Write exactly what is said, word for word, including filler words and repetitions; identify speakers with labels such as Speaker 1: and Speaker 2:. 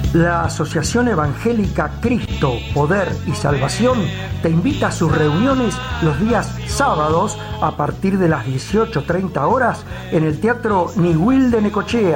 Speaker 1: La Asociación Evangélica Cristo, Poder y Salvación te invita a sus reuniones los días sábados a partir de las dieciocho treinta horas en el Teatro Niwil de Necochea,